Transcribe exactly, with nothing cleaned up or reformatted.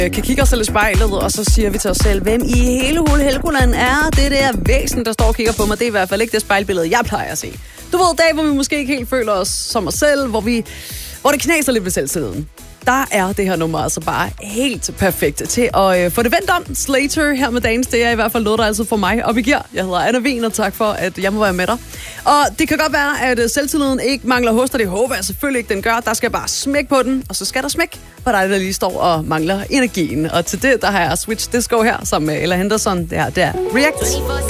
kan kigge os selv i spejlet, og så siger vi til os selv, hvem i hele Hule Helgoland er det der væsen, der står og kigger på mig. Det er i hvert fald ikke det spejlbillede, jeg plejer at se. Du ved, dag, hvor vi måske ikke helt føler os som os selv, hvor, vi, hvor det knaser lidt ved selvtilliden. Der er det her nummer altså bare helt perfekt til at øh, få det vendt om. Slater her med dagens, det er i hvert fald noget, der altid får mig op i gear. Jeg hedder Anna Wien, og tak for, at jeg må være med dig. Og det kan godt være, at selvtilliden ikke mangler hos dig. Det håber jeg selvfølgelig ikke, den gør. Der skal bare smæk på den, og så skal der smæk for dig, der lige står og mangler energien. Og til det, der har jeg Switch Disco her, sammen med Ella Henderson. Det her, det er React.